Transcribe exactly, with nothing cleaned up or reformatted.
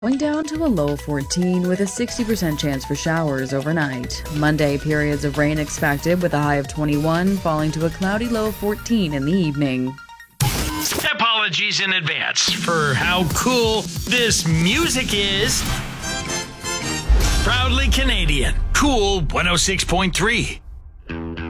Going down to a low of fourteen with a sixty percent chance for showers overnight. Monday, periods of rain expected with a high of twenty-one, falling to a cloudy low of fourteen in the evening. Apologies in advance for how cool this music is. Proudly Canadian. Cool one oh six point three.